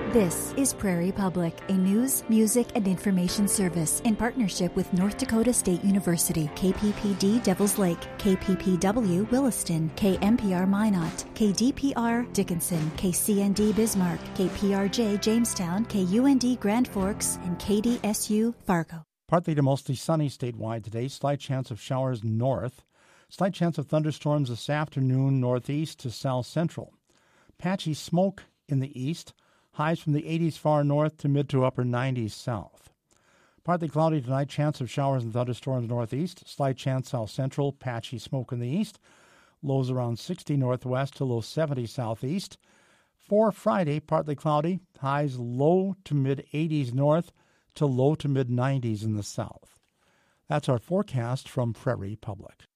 This is Prairie Public, a news, music, and information service in partnership with North Dakota State University, KPPD Devils Lake, KPPW Williston, KMPR Minot, KDPR Dickinson, KCND Bismarck, KPRJ Jamestown, KUND Grand Forks, and KDSU Fargo. Partly to mostly sunny statewide today. Slight chance of showers north. Slight chance of thunderstorms this afternoon northeast to south central. Patchy smoke in the east. Highs from the 80s far north to mid to upper 90s south. Partly cloudy tonight. Chance of showers and thunderstorms northeast. Slight chance south central. Patchy smoke in the east. Lows around 60 northwest to low 70 southeast. For Friday, partly cloudy. Highs low to mid 80s north to low to mid 90s in the south. That's our forecast from Prairie Public.